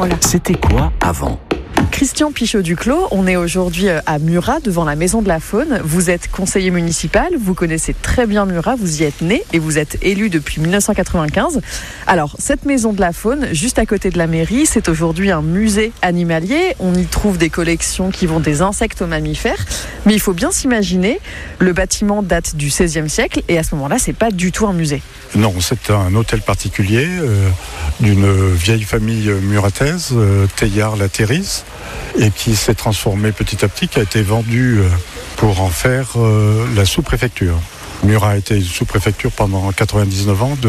Voilà. C'était quoi avant ? Christian Pichot-Duclos, on est aujourd'hui à Murat, devant la Maison de la Faune. Vous êtes conseiller municipal, vous connaissez très bien Murat, vous y êtes né et vous êtes élu depuis 1995. Alors, cette Maison de la Faune, juste à côté de la mairie, c'est aujourd'hui un musée animalier. On y trouve des collections qui vont des insectes aux mammifères. Mais il faut bien s'imaginer, le bâtiment date du XVIe siècle et à ce moment-là, c'est pas du tout un musée. Non, c'est un hôtel particulier d'une vieille famille murataise, Teilhard-Lathéris, et qui s'est transformé petit à petit, qui a été vendu pour en faire la sous-préfecture. Murat a été sous-préfecture pendant 99 ans, de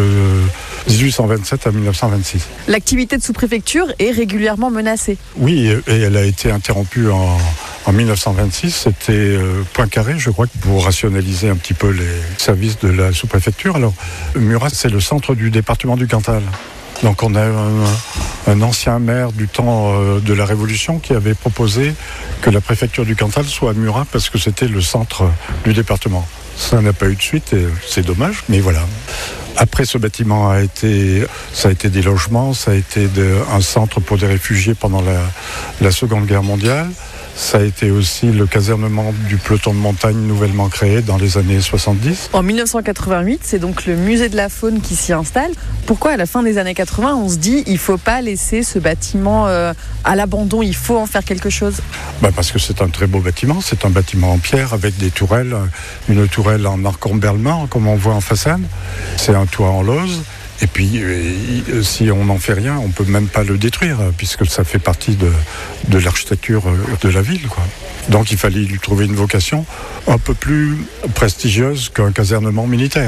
1827 à 1926. L'activité de sous-préfecture est régulièrement menacée. Oui, et elle a été interrompue en 1926. C'était Poincaré, je crois, pour rationaliser un petit peu les services de la sous-préfecture. Alors, Murat, c'est le centre du département du Cantal. Donc on a un ancien maire du temps de la Révolution qui avait proposé que la préfecture du Cantal soit à Murat parce que c'était le centre du département. Ça n'a pas eu de suite et c'est dommage, mais voilà. Après, ce bâtiment ça a été des logements, ça a été un centre pour des réfugiés pendant la Seconde Guerre mondiale. Ça a été aussi le casernement du peloton de montagne nouvellement créé dans les années 70. En 1988, c'est donc le musée de la faune qui s'y installe. Pourquoi à la fin des années 80, on se dit il ne faut pas laisser ce bâtiment à l'abandon, il faut en faire quelque chose ? Parce que c'est un très beau bâtiment, c'est un bâtiment en pierre avec des tourelles, une tourelle en arc-en-berlement comme on voit en façade. C'est un toit en lauze. Et puis, si on n'en fait rien, on ne peut même pas le détruire, puisque ça fait partie de l'architecture de la ville, quoi. Donc il fallait lui trouver une vocation un peu plus prestigieuse qu'un casernement militaire.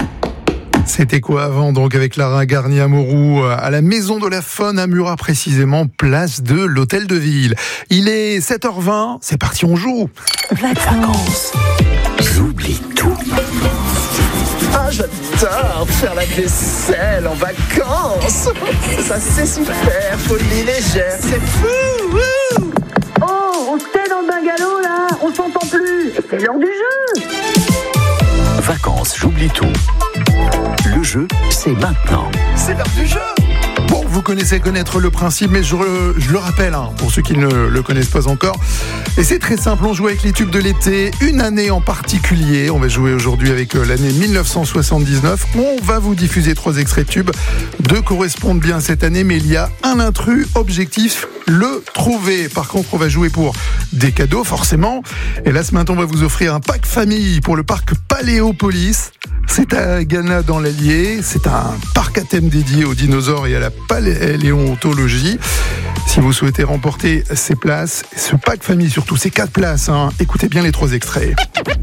C'était quoi avant, donc, avec Lara Garnier-Amorou à la Maison de la Faune à Murat, précisément place de l'Hôtel de Ville. Il est 7h20, c'est parti, on joue. Vacances. J'oublie tout. Ah, j'adore faire la vaisselle en vacances. Ça, c'est super, folie légère, c'est fou. Wouh. Oh, on se tait dans le bungalow là, on s'entend plus. Et c'est l'heure du jeu. Vacances, j'oublie tout. Le jeu, c'est maintenant. C'est l'heure du jeu. Bon, vous connaître le principe, mais je le rappelle, pour ceux qui ne le connaissent pas encore. Et c'est très simple, on joue avec les tubes de l'été, une année en particulier. On va jouer aujourd'hui avec l'année 1979. On va vous diffuser 3 extraits de tubes. 2 correspondent bien à cette année, mais il y a un intrus, objectif, le trouver. Par contre, on va jouer pour des cadeaux, forcément. Et là, ce matin, on va vous offrir un pack famille pour le parc Paléopolis. C'est à Ghana dans l'Allier. C'est un parc à thème dédié aux dinosaures et à la paléontologie. Si vous souhaitez remporter ces places, ce pack famille surtout, ces 4 places, écoutez bien les 3 extraits.